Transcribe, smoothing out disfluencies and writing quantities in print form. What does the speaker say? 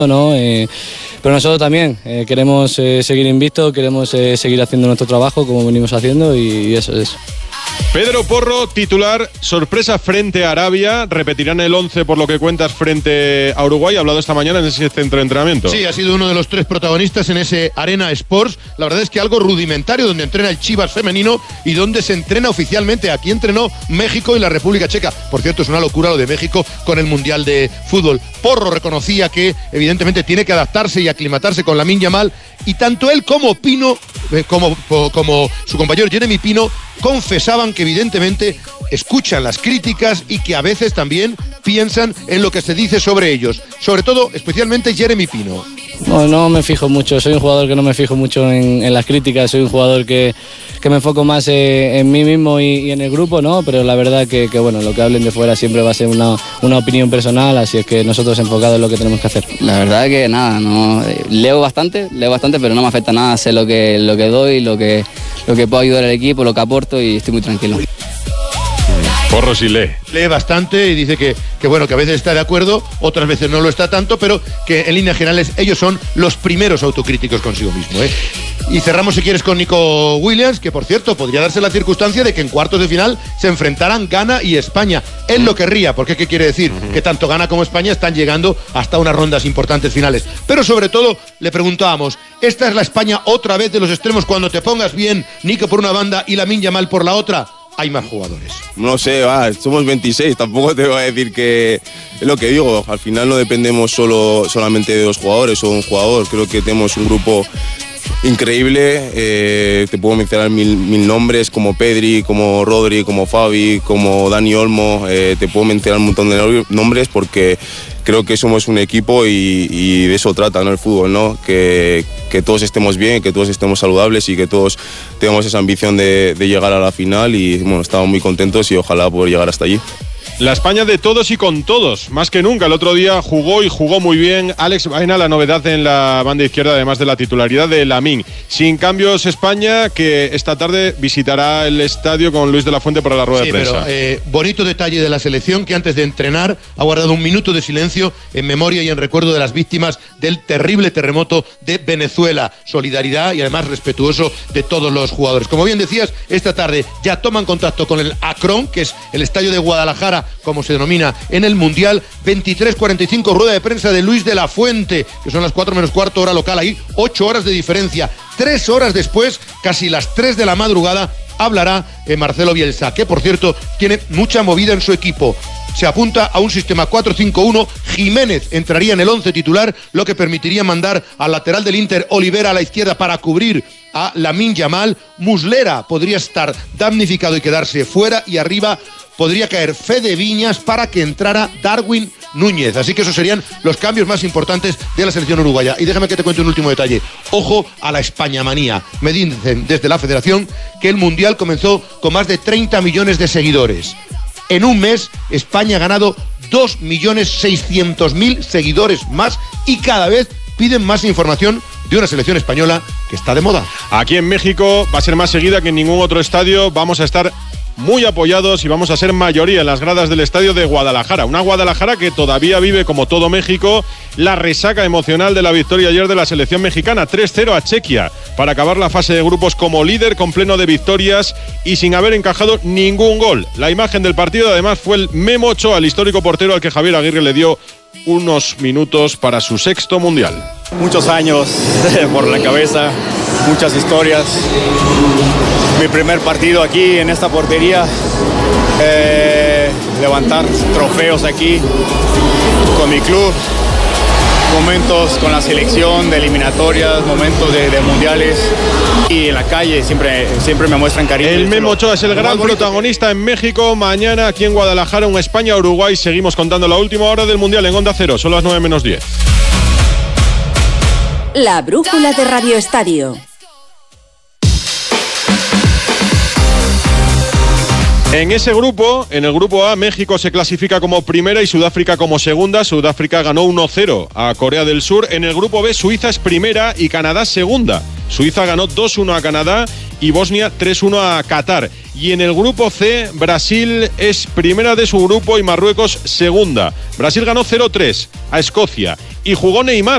¿no? Pero nosotros también queremos seguir invictos, queremos seguir haciendo nuestro trabajo como venimos haciendo y eso es. Pedro Porro, titular, sorpresa frente a Arabia, repetirán el 11 por lo que cuentas frente a Uruguay, ha hablado esta mañana en ese centro de entrenamiento. Sí, ha sido uno de los 3 protagonistas en ese Arena Sports, la verdad es que algo rudimentario donde entrena el Chivas femenino y donde se entrena oficialmente. Aquí entrenó México y la República Checa. Por cierto, es una locura lo de México con el Mundial de Fútbol. Porro reconocía que evidentemente tiene que adaptarse y aclimatarse con Lamine Yamal y tanto él como Pino, como su compañero Jeremy Pino, confesaban que evidentemente escuchan las críticas y que a veces también piensan en lo que se dice sobre ellos. Sobre todo, especialmente Jeremy Pino. No me fijo mucho, soy un jugador que no me fijo mucho en las críticas, soy un jugador que me enfoco más en mí mismo y en el grupo, ¿no? Pero la verdad que bueno, lo que hablen de fuera siempre va a ser una opinión personal, así es que nosotros enfocados en lo que tenemos que hacer. La verdad que nada, no, leo bastante, pero no me afecta nada, sé lo que doy, lo que puedo ayudar al equipo, lo que aporto y estoy muy tranquilo. Porro sí lee. Lee bastante y dice que bueno, que a veces está de acuerdo, otras veces no lo está tanto, pero que en líneas generales ellos son los primeros autocríticos consigo mismo, ¿eh? Y cerramos, si quieres, con Nico Williams, que por cierto podría darse la circunstancia de que en cuartos de final se enfrentaran Ghana y España. Él lo querría, porque ¿qué quiere decir? Que tanto Ghana como España están llegando hasta unas rondas importantes finales. Pero sobre todo le preguntábamos, ¿esta es la España otra vez de los extremos cuando te pongas bien, Nico por una banda y Lamine Yamal por la otra? Hay más jugadores. No sé, somos 26, tampoco te voy a decir que es lo que digo, al final no dependemos solamente de los jugadores o de un jugador, creo que tenemos un grupo increíble, te puedo mencionar mil nombres como Pedri, como Rodri, como Fabi, como Dani Olmo, te puedo mencionar un montón de nombres porque creo que somos un equipo y de eso trata, ¿no? El fútbol, ¿no? Que todos estemos bien, que todos estemos saludables y que todos tengamos esa ambición de llegar a la final y bueno, estamos muy contentos y ojalá poder llegar hasta allí. La España de todos y con todos, más que nunca. El otro día jugó muy bien Alex Baena, la novedad en la banda izquierda, además de la titularidad de Lamine. Sin cambios España, que esta tarde visitará el estadio con Luis de la Fuente para la rueda de prensa. Pero bonito detalle de la selección, que antes de entrenar ha guardado un minuto de silencio en memoria y en recuerdo de las víctimas del terrible terremoto de Venezuela. Solidaridad y además respetuoso de todos los jugadores. Como bien decías, esta tarde ya toman contacto con el Akron, que es el estadio de Guadalajara, como se denomina en el Mundial. 23:45, rueda de prensa de Luis de la Fuente, que son las 4 menos cuarto hora local, ahí 8 horas de diferencia. 3 horas después, casi las 3 de la madrugada, hablará Marcelo Bielsa, que por cierto tiene mucha movida en su equipo. Se apunta a un sistema 4-5-1, Jiménez entraría en el 11 titular, lo que permitiría mandar al lateral del Inter, Olivera, a la izquierda para cubrir a Lamine Yamal. Muslera podría estar damnificado y quedarse fuera, y arriba podría caer Fede Viñas para que entrara Darwin Núñez. Así que esos serían los cambios más importantes de la selección uruguaya. Y déjame que te cuente un último detalle. Ojo a la España manía. Me dicen desde la federación que el Mundial comenzó con más de 30 millones de seguidores. En un mes, España ha ganado 2.600.000 seguidores más y cada vez piden más información de una selección española que está de moda. Aquí en México va a ser más seguida que en ningún otro estadio. Vamos a estar muy apoyados y vamos a ser mayoría en las gradas del estadio de Guadalajara. Una Guadalajara que todavía vive, como todo México, la resaca emocional de la victoria ayer de la selección mexicana, 3-0 a Chequia, para acabar la fase de grupos como líder, con pleno de victorias y sin haber encajado ningún gol. La imagen del partido además fue el Memo Ochoa, el histórico portero al que Javier Aguirre le dio unos minutos para su 6º mundial. Muchos años por la cabeza, muchas historias. Mi primer partido aquí en esta portería, levantar trofeos aquí con mi club, momentos con la selección de eliminatorias, momentos de mundiales, y en la calle siempre me muestran cariño. El Memo Ochoa es el gran protagonista en México. Mañana aquí en Guadalajara, un España-Uruguay. Seguimos contando la última hora del Mundial en Onda Cero. Son las 9 menos 10. La brújula de Radio Estadio. En ese grupo, en el grupo A, México se clasifica como primera y Sudáfrica como segunda. Sudáfrica ganó 1-0 a Corea del Sur. En el grupo B, Suiza es primera y Canadá segunda. Suiza ganó 2-1 a Canadá y Bosnia 3-1 a Qatar. Y en el grupo C, Brasil es primera de su grupo y Marruecos segunda. Brasil ganó 0-3 a Escocia y jugó Neymar.